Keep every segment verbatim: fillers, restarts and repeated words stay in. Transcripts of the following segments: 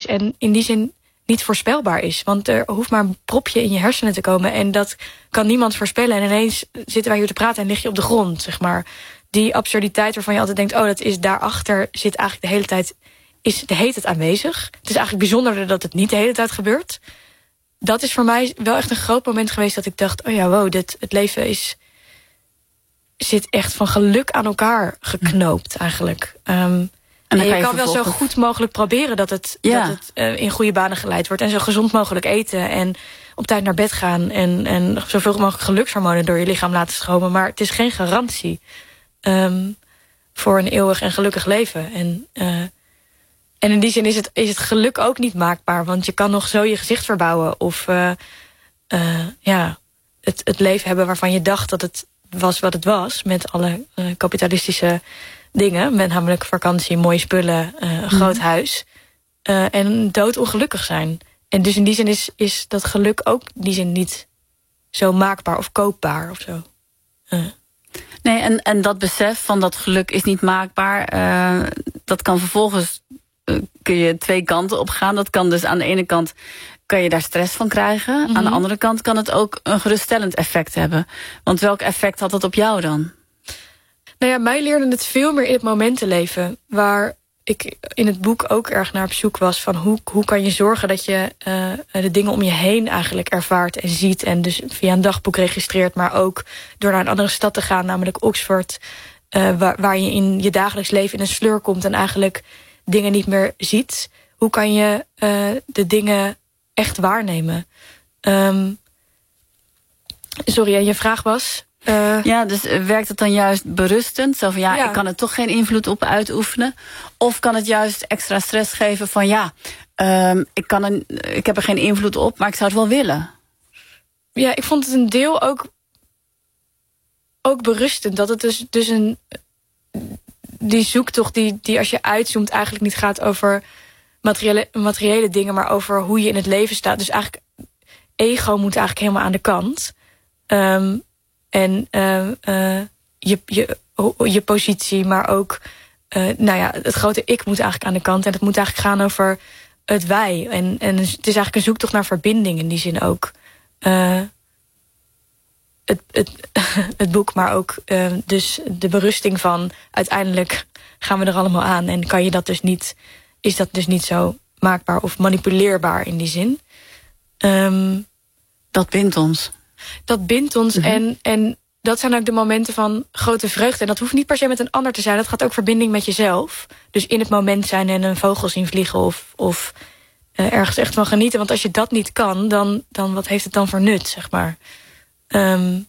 en in die zin niet voorspelbaar is. Want er hoeft maar een propje in je hersenen te komen en dat kan niemand voorspellen. En ineens zitten wij hier te praten en lig je op de grond, zeg maar. Die absurditeit waarvan je altijd denkt, oh, dat is daarachter zit eigenlijk de hele tijd, is de hele tijd aanwezig. Het is eigenlijk bijzonderder dat het niet de hele tijd gebeurt. Dat is voor mij wel echt een groot moment geweest dat ik dacht, oh ja, wow, dit, het leven is zit echt van geluk aan elkaar geknoopt eigenlijk. Um, en, en je, je kan wel zo goed mogelijk proberen dat het, ja. dat het uh, in goede banen geleid wordt. En zo gezond mogelijk eten en op tijd naar bed gaan. En, en zoveel mogelijk gelukshormonen door je lichaam laten stromen. Maar het is geen garantie um, voor een eeuwig en gelukkig leven. En, uh, en in die zin is het, is het geluk ook niet maakbaar. Want je kan nog zo je gezicht verbouwen. Of uh, uh, ja, het, het leven hebben waarvan je dacht dat het was wat het was. Met alle uh, kapitalistische dingen. Met namelijk vakantie, mooie spullen, uh, een groot mm. huis. Uh, en doodongelukkig zijn. En dus in die zin is, is dat geluk ook in die zin niet zo maakbaar of koopbaar of zo. Uh. Nee, en, en dat besef van dat geluk is niet maakbaar. Uh, dat kan vervolgens, uh, kun je twee kanten op gaan. Dat kan dus aan de ene kant, kan je daar stress van krijgen. Mm-hmm. Aan de andere kant kan het ook een geruststellend effect hebben. Want welk effect had dat op jou dan? Nou ja, mij leerde het veel meer in het moment te leven. Waar ik in het boek ook erg naar op zoek was van hoe, hoe kan je zorgen dat je uh, de dingen om je heen eigenlijk ervaart en ziet. En dus via een dagboek registreert, maar ook door naar een andere stad te gaan, namelijk Oxford. Uh, waar, waar je in je dagelijks leven in een sleur komt en eigenlijk dingen niet meer ziet. Hoe kan je uh, de dingen echt waarnemen? Um, sorry, je vraag was... Uh, ja, dus werkt het dan juist berustend? Zo van ja, ja, ik kan er toch geen invloed op uitoefenen. Of kan het juist extra stress geven van ja, um, ik, kan er, ik heb er geen invloed op, maar ik zou het wel willen. Ja, ik vond het een deel ook, ook berustend. Dat het dus, dus een die zoektocht die, die als je uitzoomt eigenlijk niet gaat over materiële, materiële dingen, maar over hoe je in het leven staat. Dus eigenlijk ego moet eigenlijk helemaal aan de kant. Um, En uh, uh, je, je, je positie, maar ook uh, nou ja, het grote ik moet eigenlijk aan de kant. En het moet eigenlijk gaan over het wij. En, en het is eigenlijk een zoektocht naar verbinding in die zin ook. Uh, het, het, het boek, maar ook uh, dus de berusting van uiteindelijk gaan we er allemaal aan. En kan je dat dus niet, is dat dus niet zo maakbaar of manipuleerbaar in die zin. Um, dat bindt ons. Dat bindt ons mm-hmm. en, en dat zijn ook de momenten van grote vreugde. En dat hoeft niet per se met een ander te zijn. Dat gaat ook verbinding met jezelf. Dus in het moment zijn en een vogel zien vliegen of, of uh, ergens echt van genieten. Want als je dat niet kan, dan, dan wat heeft het dan voor nut, zeg maar. Um,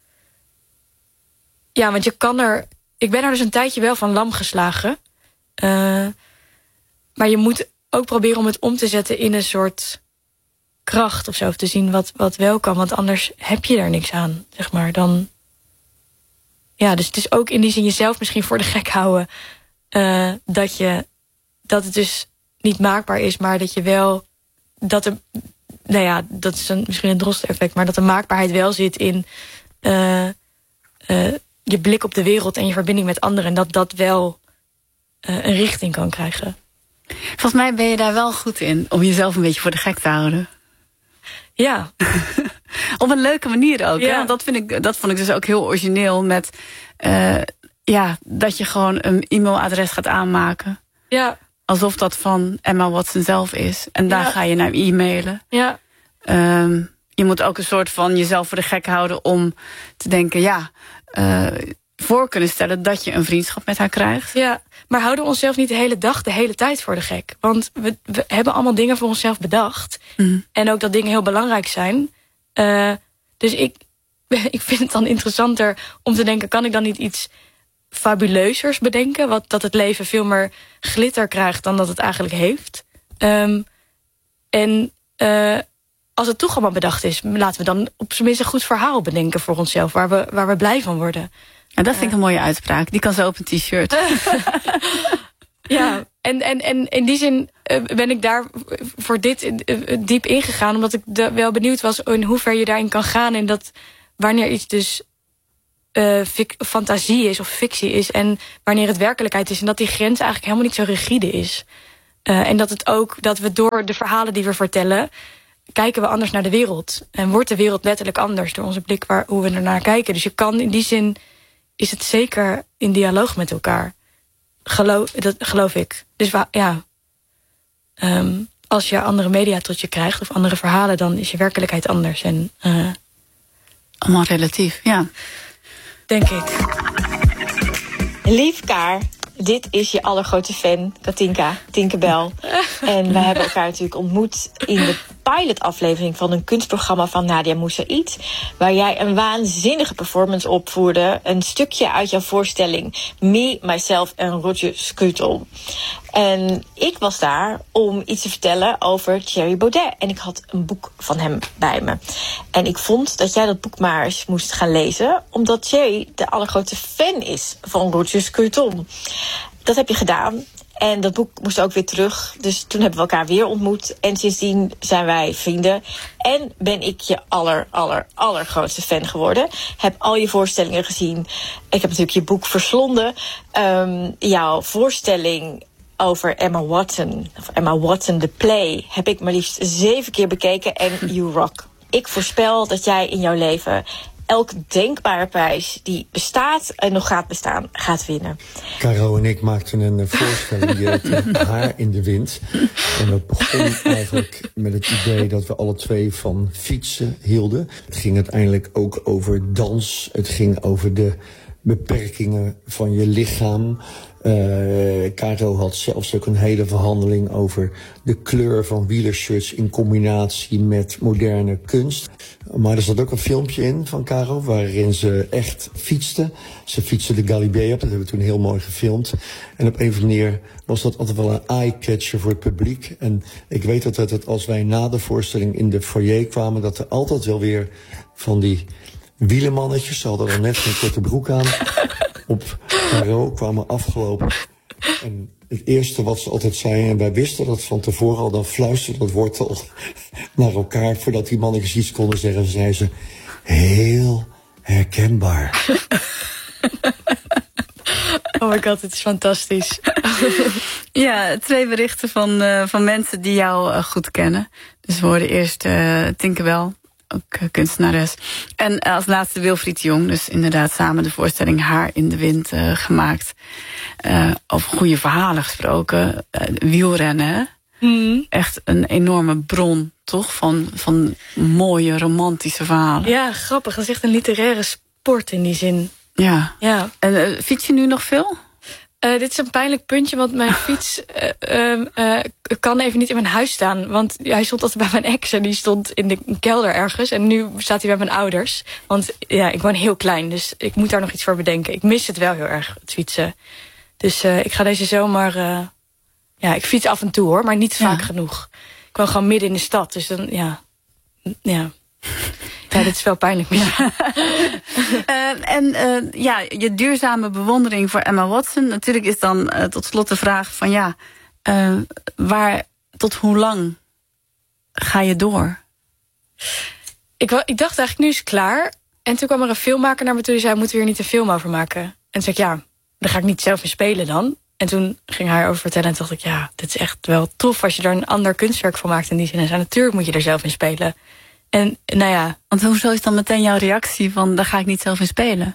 ja, want je kan er... Ik ben er dus een tijdje wel van lam geslagen. Uh, maar je moet ook proberen om het om te zetten in een soort kracht of zo. Of te zien wat, wat wel kan. Want anders heb je er niks aan, zeg maar. Dan... Ja, dus het is ook in die zin jezelf misschien voor de gek houden. Uh, dat je... Dat het dus niet maakbaar is, maar dat je wel... Dat er... Nou ja, dat is een, misschien een droste-effect, maar dat de maakbaarheid wel zit in uh, uh, je blik op de wereld en je verbinding met anderen. En dat dat wel uh, een richting kan krijgen. Volgens mij ben je daar wel goed in, om jezelf een beetje voor de gek te houden. Ja. Op een leuke manier ook. Ja. Hè? Want dat, vind ik, dat vond ik dus ook heel origineel met uh, ja, dat je gewoon een e-mailadres gaat aanmaken. Ja. Alsof dat van Emma Watson zelf is. En daar ja. ga je naar e-mailen. Ja. Um, je moet ook een soort van jezelf voor de gek houden om te denken, ja, uh, voor kunnen stellen dat je een vriendschap met haar krijgt. Ja, maar houden we onszelf niet de hele dag, de hele tijd voor de gek? Want we, we hebben allemaal dingen voor onszelf bedacht. Mm. En ook dat dingen heel belangrijk zijn. Uh, dus ik, ik vind het dan interessanter om te denken, kan ik dan niet iets fabuleusers bedenken? Wat, dat het leven veel meer glitter krijgt dan dat het eigenlijk heeft. Um, en uh, als het toch allemaal bedacht is, laten we dan op zijn minst een goed verhaal bedenken voor onszelf, waar we, waar we blij van worden. Ja, dat vind ik een mooie uitspraak. Die kan zo op een t-shirt. Ja, en, en, en in die zin uh, ben ik daar voor dit uh, diep ingegaan, omdat ik de, wel benieuwd was in hoe ver je daarin kan gaan. En dat wanneer iets dus uh, fic- fantasie is of fictie is en wanneer het werkelijkheid is. En dat die grens eigenlijk helemaal niet zo rigide is. Uh, en dat het ook, dat we door de verhalen die we vertellen, kijken we anders naar de wereld. En wordt de wereld letterlijk anders door onze blik waar, hoe we ernaar kijken. Dus je kan in die zin, is het zeker in dialoog met elkaar. Geloof, dat geloof ik. Dus ja, um, als je andere media tot je krijgt of andere verhalen, dan is je werkelijkheid anders. En, uh, allemaal relatief, ja. Denk ik. Lief Kaar, dit is je allergrootste fan, Katinka, Tinkerbell. En we hebben elkaar natuurlijk ontmoet in de pilotaflevering van een kunstprogramma van Nadia Moussaïd, waar jij een waanzinnige performance opvoerde. Een stukje uit jouw voorstelling Me, Myself en Roger Scruton. En ik was daar om iets te vertellen over Thierry Baudet. En ik had een boek van hem bij me. En ik vond dat jij dat boek maar eens moest gaan lezen, omdat Thierry de allergrootste fan is van Roger Scruton. Dat heb je gedaan. En dat boek moest ook weer terug. Dus toen hebben we elkaar weer ontmoet. En sindsdien zijn wij vrienden. En ben ik je aller, aller, allergrootste fan geworden. Heb al je voorstellingen gezien. Ik heb natuurlijk je boek verslonden. Um, jouw voorstelling over Emma Watson, of Emma Watson, The Play, heb ik maar liefst zeven keer bekeken. En you rock. Ik voorspel dat jij in jouw leven elke denkbare prijs die bestaat en nog gaat bestaan, gaat winnen. Caro en ik maakten een voorstelling die heette Haar in de Wind. En dat begon eigenlijk met het idee dat we alle twee van fietsen hielden. Het ging uiteindelijk ook over dans. Het ging over de beperkingen van je lichaam. Uh, Caro had zelfs ook een hele verhandeling over de kleur van wielershirts in combinatie met moderne kunst. Maar er zat ook een filmpje in van Caro waarin ze echt fietste. Ze fietste de Galibier op, dat hebben we toen heel mooi gefilmd. En op een of andere manier was dat altijd wel een eye-catcher voor het publiek. En ik weet dat het, als wij na de voorstelling in de foyer kwamen, dat er altijd wel weer van die wielenmannetjes, ze hadden dan net geen korte broek aan, op Caro kwamen afgelopen. En het eerste wat ze altijd zeiden, en wij wisten dat van tevoren al, dan fluisterde dat wortel naar elkaar voordat die mannetjes iets konden zeggen, zeiden ze, heel herkenbaar. Oh my god, het is fantastisch. Ja, twee berichten van, uh, van mensen die jou uh, goed kennen. Dus we hoorden eerst uh, Tinkerbell, ook uh, kunstenares. En uh, als laatste Wilfried Jong, dus inderdaad samen de voorstelling Haar in de Wind uh, gemaakt. Uh, over goede verhalen gesproken. Uh, wielrennen, mm. Echt een enorme bron, toch? Van, van mooie, romantische verhalen. Ja, grappig. Dat is echt een literaire sport in die zin. Ja. Ja. En uh, fiets je nu nog veel? Uh, dit is een pijnlijk puntje, want mijn fiets uh, uh, uh, kan even niet in mijn huis staan. Want hij stond altijd bij mijn ex en die stond in de kelder ergens. En nu staat hij bij mijn ouders. Want ja, ik woon heel klein, dus ik moet daar nog iets voor bedenken. Ik mis het wel heel erg, het fietsen. Dus uh, ik ga deze zomer, Uh, ja, ik fiets af en toe hoor, maar niet ja. vaak genoeg. Ik woon gewoon midden in de stad, dus dan, ja... ja. Ja, dit is wel pijnlijk. Ja. uh, en uh, ja, je duurzame bewondering voor Emma Watson. Natuurlijk is dan uh, tot slot de vraag van ja, uh, waar, tot hoe lang ga je door? Ik, ik dacht eigenlijk, nu is het klaar. En toen kwam er een filmmaker naar me toe die zei, moeten we hier niet een film over maken? En toen zei ik, ja, daar ga ik niet zelf in spelen dan. En toen ging hij over vertellen en toen dacht ik, ja, dit is echt wel tof als je er een ander kunstwerk van maakt in die zin. En zei, natuurlijk moet je er zelf in spelen. En nou ja. Want hoezo is dan meteen jouw reactie van, daar ga ik niet zelf in spelen?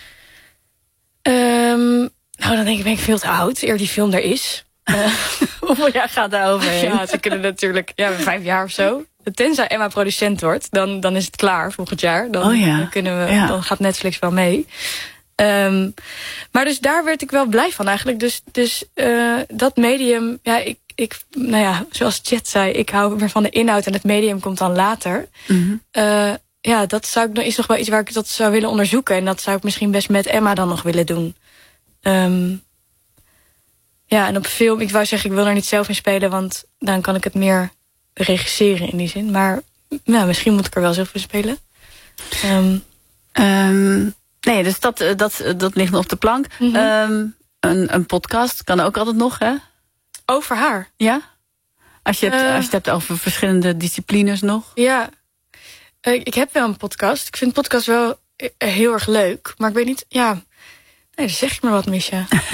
Um, nou, dan denk ik, ben ik veel te oud, eer die film er is. Uh, Hoeveel jaar gaat daar overheen? Ja, ze kunnen natuurlijk, ja, vijf jaar of zo. Tenzij Emma producent wordt, dan, dan is het klaar volgend jaar. Dan, oh ja. dan, kunnen we, ja. dan gaat Netflix wel mee. Um, maar dus daar werd ik wel blij van eigenlijk. Dus, dus uh, dat medium, ja, ik, ik, nou ja, zoals Chet zei, ik hou meer van de inhoud en het medium komt dan later. Mm-hmm. Uh, ja, dat zou ik, is nog wel iets waar ik dat zou willen onderzoeken. En dat zou ik misschien best met Emma dan nog willen doen. Um, ja, en op film, ik wou zeggen, ik wil er niet zelf in spelen, want dan kan ik het meer regisseren in die zin. Maar ja, misschien moet ik er wel zelf in spelen. Um, um, nee, dus dat, dat, dat ligt nog op de plank. Mm-hmm. Um, een, een podcast kan ook altijd nog, hè? Over haar? Ja. Als je, het, uh, als je het hebt over verschillende disciplines nog. Ja. Uh, ik heb wel een podcast. Ik vind podcast wel heel erg leuk. Maar ik weet niet, ja. Nee, dan zeg ik maar wat, Misha.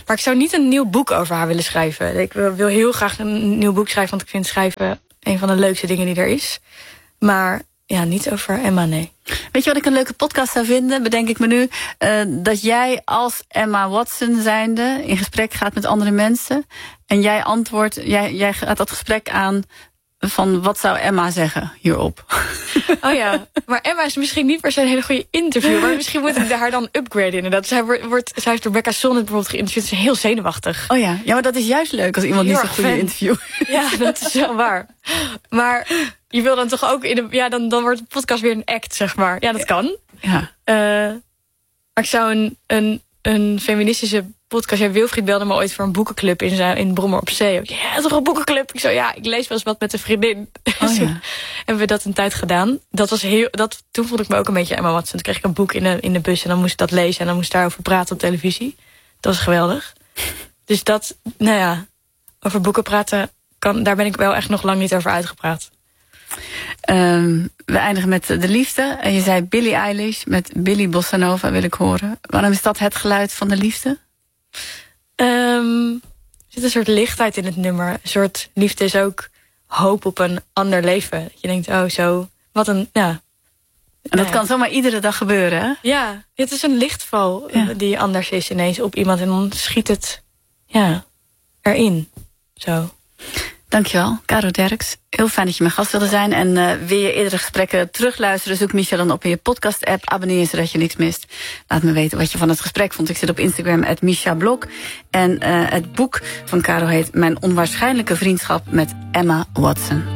Maar ik zou niet een nieuw boek over haar willen schrijven. Ik wil, wil heel graag een nieuw boek schrijven, want ik vind schrijven een van de leukste dingen die er is. Maar ja, niet over Emma, nee. Weet je wat ik een leuke podcast zou vinden? Bedenk ik me nu. Uh, dat jij als Emma Watson zijnde in gesprek gaat met andere mensen. En jij antwoordt, jij, jij gaat dat gesprek aan van wat zou Emma zeggen hierop? Oh ja, maar Emma is misschien niet per se een hele goede interview. Maar misschien moet ik haar dan upgraden inderdaad. Zij, wordt, zij heeft Rebecca Solnit bijvoorbeeld geïnterviewd. Ze is heel zenuwachtig. Oh ja, ja, maar dat is juist leuk als iemand heel niet zo'n goede interview. Ja, dat is wel waar. Maar je wil dan toch ook in een, ja, dan, dan wordt de podcast weer een act, zeg maar. Ja, dat kan. Ja. Uh, maar ik zou een, een, een feministische podcast. Ja, Wilfried belde me ooit voor een boekenclub in, zijn, in Brommer op Zee. Ja, toch een boekenclub? Ik zo, ja, ik lees wel eens wat met een vriendin. Oh, ja. Hebben we dat een tijd gedaan. Dat was heel, dat, toen voelde ik me ook een beetje Emma Watson. Toen kreeg ik een boek in de, in de bus en dan moest ik dat lezen. En dan moest ik daarover praten op televisie. Dat was geweldig. Dus dat, nou ja, over boeken praten, kan, daar ben ik wel echt nog lang niet over uitgepraat. Um, we eindigen met de liefde. En je zei Billie Eilish met Billy Bossa Nova wil ik horen. Waarom is dat het geluid van de liefde? Um, er zit een soort lichtheid in het nummer. Een soort liefde is ook hoop op een ander leven. Dat je denkt, oh zo, wat een, ja. En dat nou ja. kan zomaar iedere dag gebeuren, hè? Ja, het is een lichtval ja. die anders is ineens op iemand. En dan schiet het, ja, erin. Zo. Dankjewel, Caro Derks. Heel fijn dat je mijn gast wilde zijn. En uh, wil je eerdere gesprekken terugluisteren, zoek Misha dan op in je podcast-app. Abonneer je zodat je niks mist. Laat me weten wat je van het gesprek vond. Ik zit op Instagram, at Misha Blok. En uh, het boek van Caro heet Mijn onwaarschijnlijke vriendschap met Emma Watson.